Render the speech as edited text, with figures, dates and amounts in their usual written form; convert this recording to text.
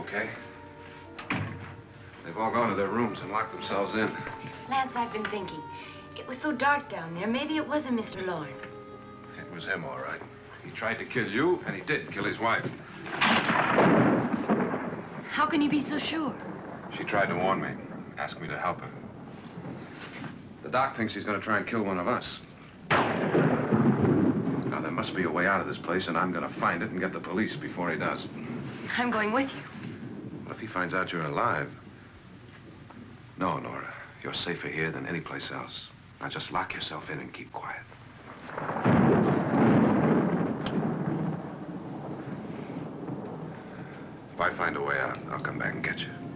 okay? They've all gone to their rooms and locked themselves in. Lance, I've been thinking. It was so dark down there. Maybe it wasn't Mr. Lorne. It was him, all right. He tried to kill you, and he did kill his wife. How can you be so sure? She tried to warn me, asked me to help her. The doc thinks he's going to try and kill one of us. Now, there must be a way out of this place, and I'm going to find it and get the police before he does. I'm going with you. What if he finds out you're alive? No, Nora. You're safer here than any place else. Now, just lock yourself in and keep quiet. If I find a way out, I'll come back and get you.